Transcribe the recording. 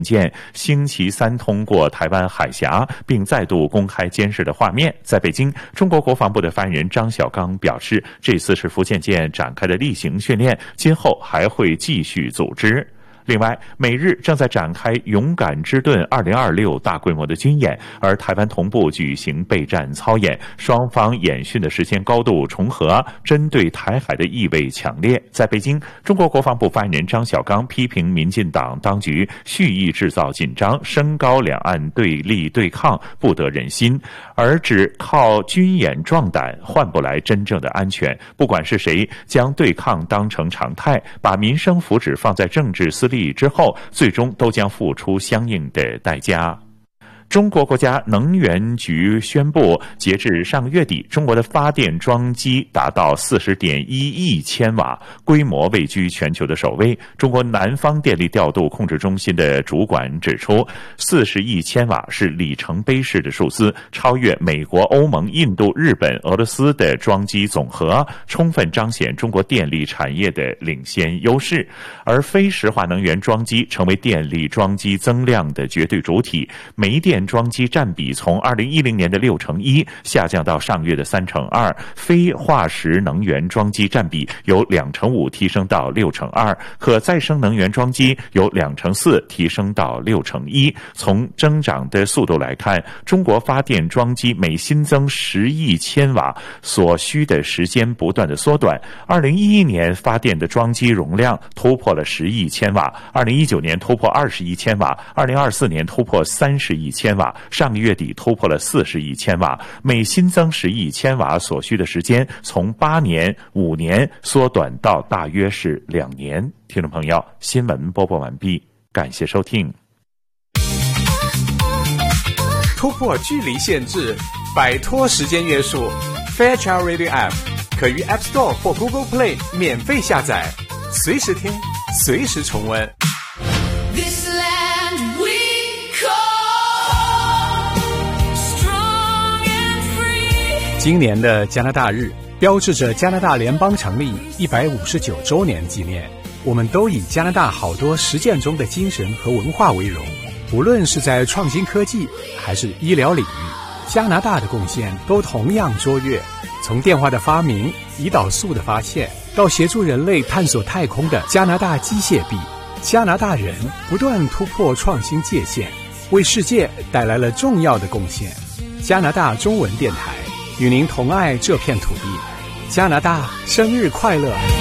见星期三通过台湾海峡并再度公开监视的画面。在北京，中国国防部的发言人张晓刚表示，这次是福建舰展开的例行训练，今后还会继续组织。另外，美日正在展开勇敢之盾2026大规模的军演，而台湾同步举行备战操演，双方演训的时间高度重合，针对台海的意味强烈。在北京，中国国防部发言人张晓刚批评民进党当局蓄意制造紧张，升高两岸对立对抗，不得人心，而只靠军演壮胆换不来真正的安全。不管是谁将对抗当成常态，把民生福祉放在政治私利之后，最终都将付出相应的代价。中国国家能源局宣布，截至上个月底，中国的发电装机达到40.1亿千瓦，规模位居全球的首位。中国南方电力调度控制中心的主管指出，40亿千瓦是里程碑式的数字，超越美国、欧盟、印度、日本、俄罗斯的装机总和，充分彰显中国电力产业的领先优势。而非石化能源装机成为电力装机增量的绝对主体，煤电装机占比从2010年的1/6下降到上月的2/3，非化石能源装机占比由2/5提升到6/2，可再生能源装机由2/4提升到6/1。从增长的速度来看，中国发电装机每新增10亿千瓦所需的时间不断的缩短。2011年发电的装机容量突破了10亿千瓦，2019年突破20亿千瓦，2024年突破30亿千瓦，上个月底突破了40亿千瓦，每新增10亿千瓦所需的时间从8年、5年缩短到大约是2年。听众朋友，新闻播报完毕，感谢收听。 突破距离限制，摆脱时间约束 ，Fairchild Radio App 可于 App Store 或 Google Play 免费下载，随时听，随时重温。今年的加拿大日标志着加拿大联邦成立159周年纪念，我们都以加拿大好多实践中的精神和文化为荣。无论是在创新科技还是医疗领域，加拿大的贡献都同样卓越。从电话的发明、胰岛素的发现，到协助人类探索太空的加拿大机械臂，加拿大人不断突破创新界限，为世界带来了重要的贡献。加拿大中文电台与您同爱这片土地。加拿大生日快乐！